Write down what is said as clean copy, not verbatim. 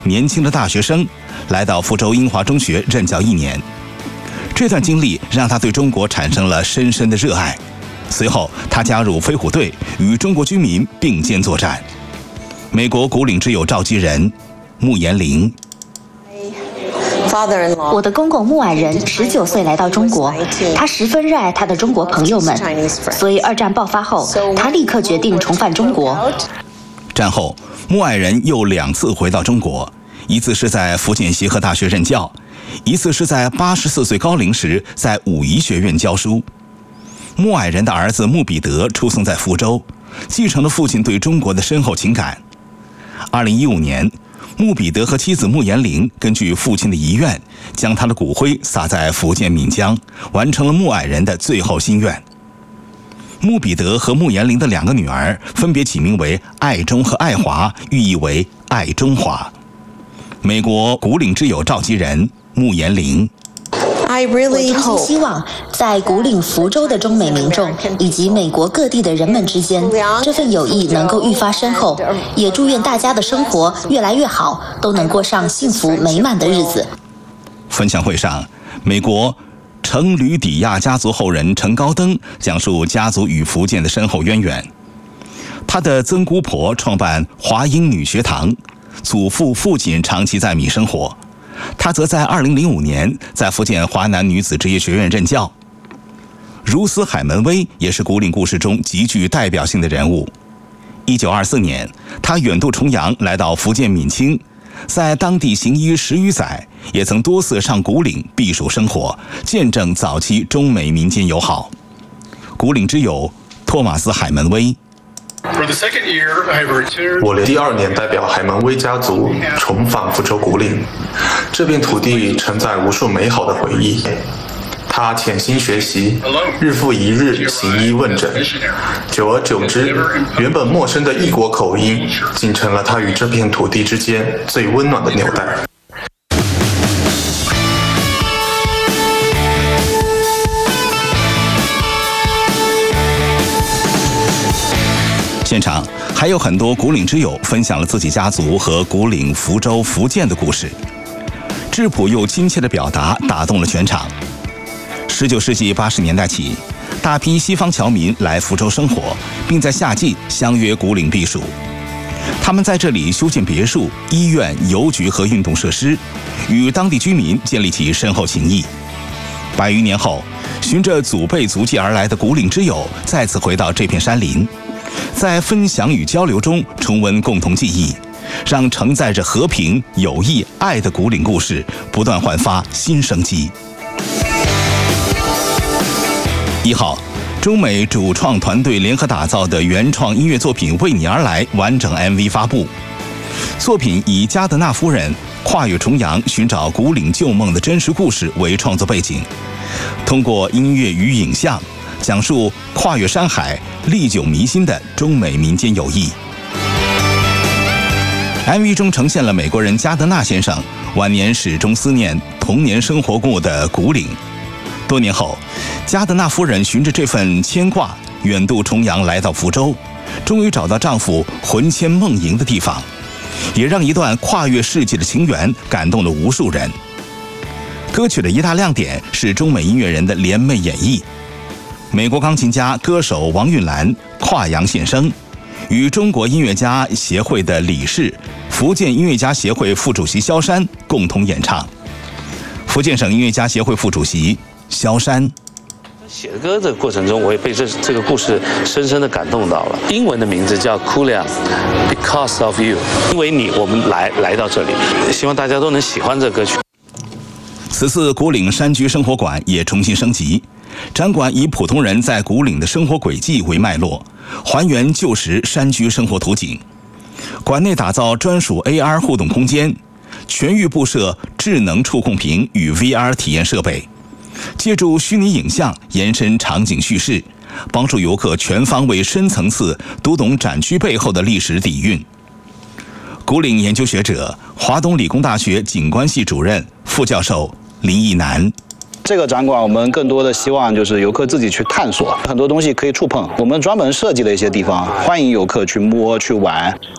年轻的大学生，来到福州英华中学任教1年。这段经历让他对中国产生了深深的热爱。随后，他加入飞虎队，与中国军民并肩作战。美国古岭之友召集人穆延龄。 我的公公穆蔼仁19岁来到中国，他十分热爱他的中国朋友们，所以2战爆发后，他立刻决定重返中国。 战后，穆蔼仁又2次回到中国，一次是在福建协和大学任教，一次是在84岁高龄时在武夷学院教书。穆蔼仁的儿子穆彼得出生在福州，继承了父亲对中国的深厚情感。2015年，穆彼得和妻子穆延龄根据父亲的遗愿，将他的骨灰撒在福建闽江，完成了穆蔼仁的最后心愿。穆彼得和穆延龄的2个女儿分别起名为爱中和爱华，寓意为爱中华。美国古岭之友召集人穆延龄。 我真心希望在古岭福州的中美民众以及美国各地的人们之间，这份友谊能够愈发深厚，也祝愿大家的生活越来越好，都能过上幸福美满的日子。 分享会上，美国程吕底亚家族后人程高登讲述家族与福建的深厚渊源。他的曾姑婆创办华英女学堂，祖父父亲长期在米生活。他则在2005年在福建华南女子职业学院任教。如斯海门威也是古岭故事中极具代表性的人物。1924年，他远渡重洋来到福建闽清，在当地行医10余载，也曾多次上古岭避暑生活，见证早期中美民间友好。古岭之友托马斯·海门威。 我第2年代表海门威家族重返福州古岭，这片土地承载无数美好的回忆。他潜心学习，日复一日行医问诊，久而久之，原本陌生的异国口音，竟成了他与这片土地之间最温暖的纽带。 现场还有很多古岭之友分享了自己家族和古岭、福州、福建的故事，质朴又亲切的表达打动了全场。19世纪80年代起，大批西方侨民来福州生活，并在夏季相约古岭避暑。他们在这里修建别墅、医院、邮局和运动设施，与当地居民建立起深厚情谊。100余年后，循着祖辈足迹而来的古岭之友再次回到这片山林，在分享与交流中重温共同记忆，让承载着和平、友谊、爱的古岭故事不断焕发新生机。1号，中美主创团队联合打造的原创音乐作品《为你而来》完整 MV 发布。作品以加德纳夫人跨越重洋寻找古岭旧梦的真实故事为创作背景，通过音乐与影像讲述跨越山海、历久弥新的中美民间友谊。MV 中呈现了美国人加德纳先生晚年始终思念童年生活过的古岭。多年后，加德纳夫人循着这份牵挂，远渡重洋来到福州，终于找到丈夫魂牵梦萦的地方，也让一段跨越世纪的情缘感动了无数人。歌曲的一大亮点是中美音乐人的联袂演绎。美国钢琴家、歌手王韵兰跨洋献声，与中国音乐家协会的理事、福建音乐家协会副主席萧山共同演唱。福建省音乐家协会副主席萧山。 写歌的过程中，我也被这个故事深深的感动到了。英文的名字叫 Kulia Because of You， 因为你，我们来到这里，希望大家都能喜欢这歌曲。 此次古岭山居生活馆也重新升级，展馆以普通人在古岭的生活轨迹为脉络，还原旧时山居生活图景。馆内打造专属 AR 互动空间，全域布设智能触控屏与 VR 体验设备，借助虚拟影像延伸场景叙事，帮助游客全方位深层次读懂展区背后的历史底蕴。古岭研究学者、华东理工大学景观系主任、副教授林义南。 这个展馆我们更多的希望就是游客自己去探索，很多东西可以触碰，我们专门设计了一些地方，欢迎游客去摸去玩。